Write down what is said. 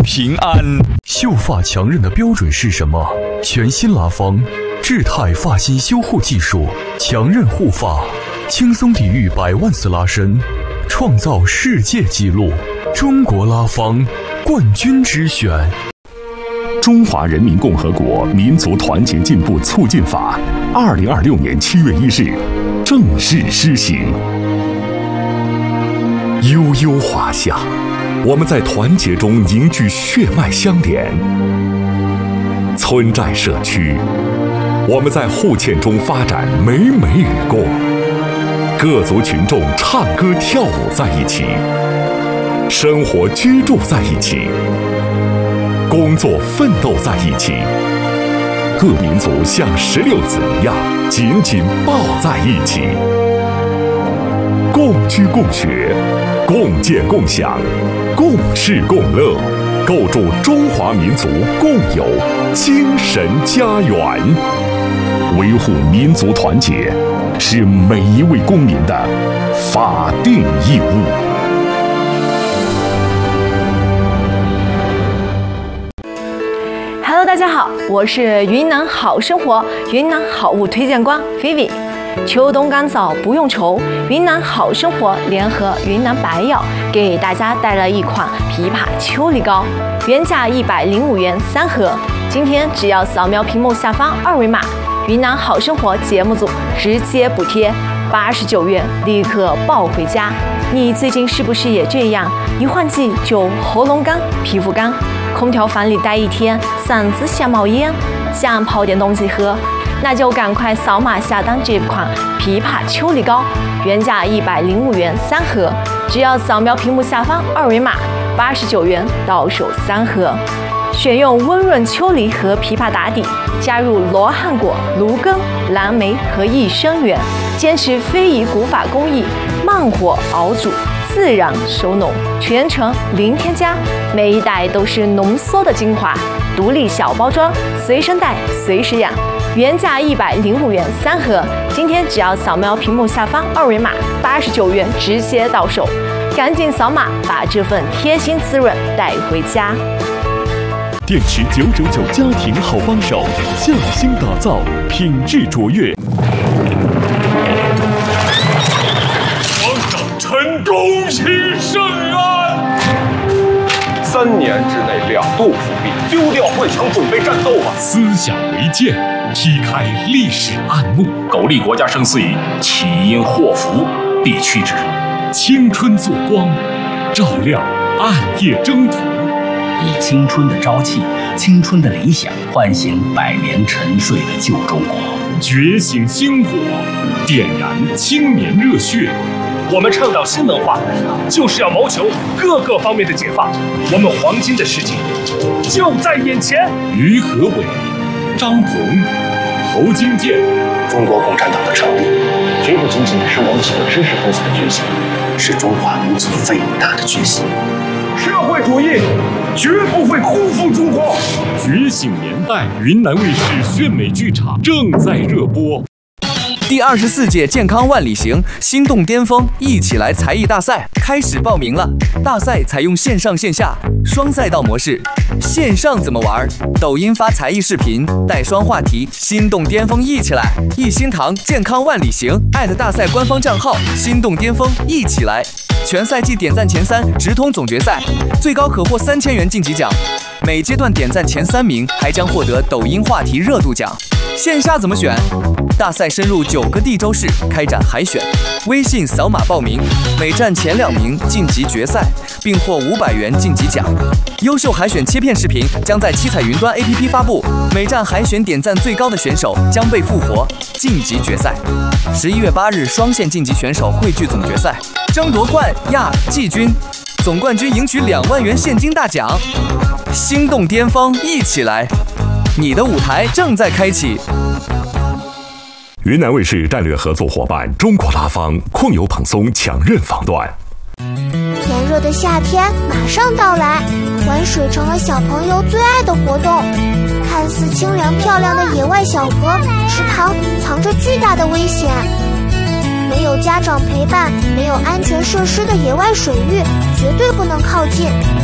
平安。秀发强韧的标准是什么？全新拉芳智泰发型修护技术，强韧护发，轻松抵御100万次拉伸，创造世界纪录。中国拉芳冠军之选。 中华人民共和国民族团结进步促进法，2026年7月1日正式施行。悠悠华夏，我们在团结中凝聚血脉相连；村寨社区，我们在互嵌中发展美美与共。各族群众唱歌跳舞在一起，生活居住在一起，工作奋斗在一起。各民族像16子一样紧紧抱在一起，共居共学，共建共享，共事共乐，构筑中华民族共有精神家园。维护民族团结是每一位公民的法定义务。 Hello， 大家好，我是云南好生活云南好物推荐官 Vivi。秋冬干燥不用愁，云南好生活联合云南白药给大家带来一款枇杷秋梨膏，原价105元3盒，今天只要扫描屏幕下方2维码，云南好生活节目组直接补贴89元，立刻抱回家。你最近是不是也这样？一换季就喉咙干、皮肤干，空调房里待一天，嗓子想冒烟，想泡点东西喝，那就赶快扫码下单这款枇杷秋梨膏，原价105元3盒，只要扫描屏幕下方2维码，89元到手3盒。选用温润秋梨和枇杷打底，加入罗汉果、芦根、蓝莓和益生元，坚持非遗古法工艺，慢火熬煮，自然收浓，全程零添加，每一袋都是浓缩的精华，独立小包装，随身带随时养，原价105元3盒，今天只要扫描屏幕下方2维码，89元直接到手，赶紧扫码把这份贴心滋润带回家。 电池999家庭好帮手，匠心打造，品质卓越。 皇上臣恭喜圣安。3年之内2度复辟，丢掉幻想，准备战斗吧。 思想为鉴，劈开历史暗幕。 苟利国家生死以，岂因祸福，必趋之。 青春作光，照亮暗夜征途。 以青春的朝气、青春的理想，唤醒100年沉睡的旧中国。 觉醒星火，点燃青年热血。 我们倡导新文化，就是要谋求各个方面的解放。我们黄金的世纪就在眼前。 于和伟、张鹏、侯金健。 中国共产党的成立，绝不仅仅是我们几个知识分子的觉醒，是中华民族伟大的觉醒。 社会主义绝不会辜负中国。 觉醒年代，云南卫视炫美剧场正在热播。 第24届健康万里行心动巅峰一起来才艺大赛开始报名了。大赛采用线上线下双赛道模式。线上怎么玩？抖音发才艺视频，带双话题，心动巅峰一起来。一心堂健康万里行大赛官方账号心动巅峰一起来。全赛季点赞前3直通总决赛，最高可获3000元晋级奖。每阶段点赞前3名还将获得抖音话题热度奖。线下怎么选？大赛深入9个地州市开展海选，微信扫码报名，每站前2名晋级决赛，并获500元晋级奖。优秀海选切片视频将在七彩云端 APP 发布，每站海选点赞最高的选手将被复活晋级决赛。11月8日双线晋级选手汇聚总决赛，争夺冠亚季军，总冠军赢取2万元现金大奖。心动巅峰一起来，你的舞台正在开启。 云南卫视战略合作伙伴中国拉芳控油蓬松强韧防断。 炎热的夏天马上到来，玩水成了小朋友最爱的活动。看似清凉漂亮的野外小河、池塘，藏着巨大的危险。没有家长陪伴、没有安全设施的野外水域，绝对不能靠近。